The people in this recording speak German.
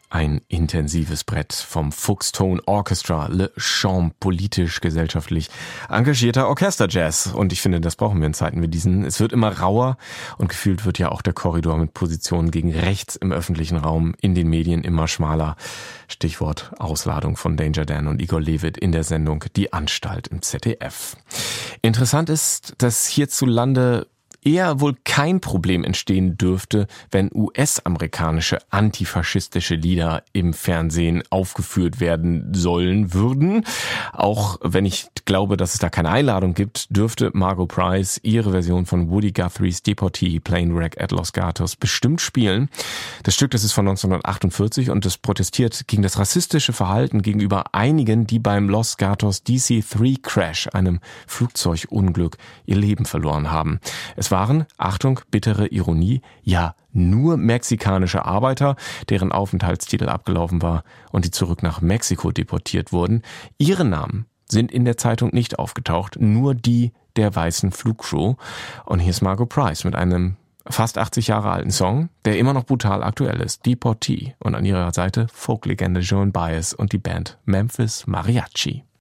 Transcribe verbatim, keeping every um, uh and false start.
Ein intensives Brett vom Fuchstone Orchestra, Le Chant, politisch, gesellschaftlich engagierter Orchesterjazz. Und ich finde, das brauchen wir in Zeiten wie diesen. Es wird immer rauer und gefühlt wird ja auch der Korridor mit Positionen gegen rechts im öffentlichen Raum, in den Medien immer schmaler. Stichwort Ausladung von Danger Dan und Igor Levit in der Sendung Die Anstalt im Z D F. Interessant ist, dass hierzulande eher wohl kein Problem entstehen dürfte, wenn U S-amerikanische antifaschistische Lieder im Fernsehen aufgeführt werden sollen würden. Auch wenn ich glaube, dass es da keine Einladung gibt, dürfte Margo Price ihre Version von Woody Guthrie's Deportee, Plane Wreck at Los Gatos bestimmt spielen. Das Stück, das ist von neunzehnhundertachtundvierzig und das protestiert gegen das rassistische Verhalten gegenüber einigen, die beim Los Gatos D C drei Crash, einem Flugzeugunglück, ihr Leben verloren haben. Es waren, Achtung, bittere Ironie, ja nur mexikanische Arbeiter, deren Aufenthaltstitel abgelaufen war und die zurück nach Mexiko deportiert wurden. Ihre Namen sind in der Zeitung nicht aufgetaucht, nur die der weißen Flugcrew. Und hier ist Margo Price mit einem fast achtzig Jahre alten Song, der immer noch brutal aktuell ist, Deportee. Und an ihrer Seite Folklegende Joan Baez und die Band Memphis Mariachi.